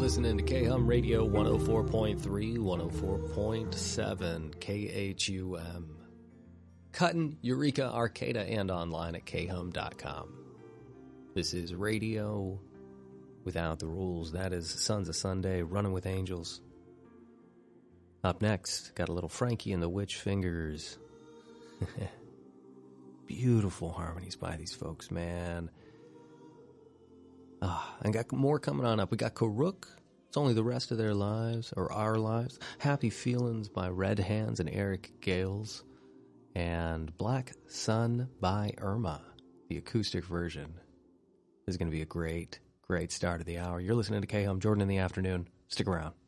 listening to KHUM Radio 104.3, 104.7, KHUM. Cutting, Eureka, Arcata, and online at khum.com. This is Radio Without the Rules. That is Sons of Sunday, Running with Angels. Up next, got a little Frankie and the Witch Fingers. Beautiful harmonies by these folks, man. And got more coming on up. We got Karuk, It's Only the Rest of Their Lives, or Our Lives. Happy Feelings by Red Hands and Eric Gales. And Black Sun by Irma, the acoustic version. This is going to be a great, great start of the hour. You're listening to KHUM, Jordan in the Afternoon. Stick around.